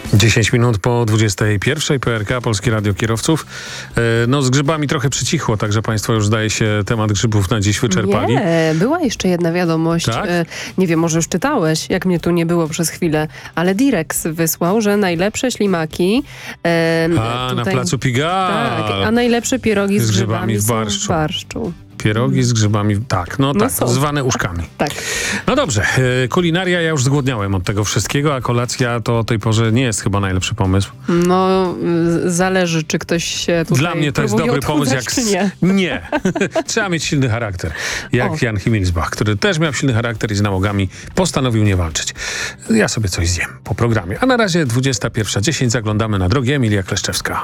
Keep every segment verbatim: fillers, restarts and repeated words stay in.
dziesięć minut po dwudziestej pierwszej, P R K, Polskie Radio Kierowców. No z grzybami trochę przycichło, także państwo już zdaje się temat grzybów na dziś wyczerpali. Nie, była jeszcze jedna wiadomość. Tak? Nie wiem, może już czytałeś, jak mnie tu nie było przez chwilę, ale Direx wysłał, że najlepsze ślimaki e, A, tutaj, na placu Pigalle. Tak, a najlepsze pierogi z, Z grzybami, grzybami w są barszczu. w barszczu. Pierogi z grzybami, tak, no, No tak, są. zwane uszkami. Tak. No dobrze, e, kulinaria, ja już zgłodniałem od tego wszystkiego, a kolacja to o tej porze nie jest chyba najlepszy pomysł. No, y, zależy, czy ktoś się tutaj Dla mnie to jest próbuje dobry pomysł, odchudzać, jak... czy nie. Nie. Trzeba mieć silny charakter. Jak O. Jan Himmelsbach, który też miał silny charakter i z nałogami postanowił nie walczyć. Ja sobie coś zjem po programie. A na razie dwudziesta pierwsza dziesięć, zaglądamy na drogi. Emilia Kleszczewska.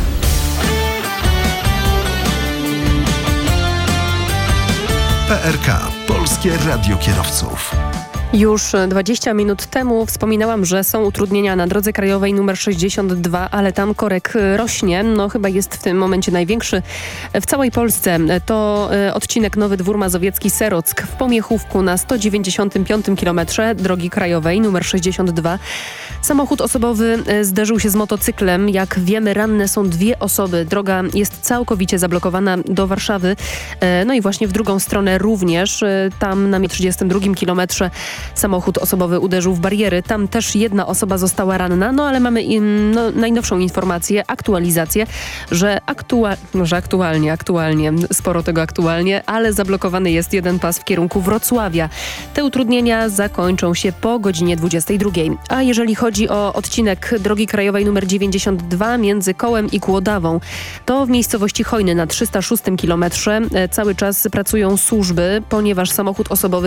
P R K. Polskie Radio Kierowców. Już dwadzieścia minut temu wspominałam, że są utrudnienia na drodze krajowej nr sześćdziesiąt dwa, ale tam korek rośnie. No chyba jest w tym momencie największy w całej Polsce. To odcinek Nowy Dwór Mazowiecki-Serock w Pomiechówku na sto dziewięćdziesiątym piątym kilometrze drogi krajowej nr sześćdziesiąt dwa. Samochód osobowy zderzył się z motocyklem. Jak wiemy, ranne są dwie osoby. Droga jest całkowicie zablokowana do Warszawy. No i właśnie w drugą stronę również. Tam na trzydziestym drugim kilometrze samochód osobowy uderzył w bariery. Tam też jedna osoba została ranna, no ale mamy in, no, najnowszą informację, aktualizację, że, aktua- no, że aktualnie, aktualnie, sporo tego aktualnie, ale zablokowany jest jeden pas w kierunku Wrocławia. Te utrudnienia zakończą się po godzinie dwudziestej drugiej. A jeżeli chodzi o odcinek drogi krajowej nr dziewięćdziesiąt dwa między Kołem i Kłodawą, to w miejscowości Chojny na trzysta szóstym kilometrze cały czas pracują służby, ponieważ samochód osobowy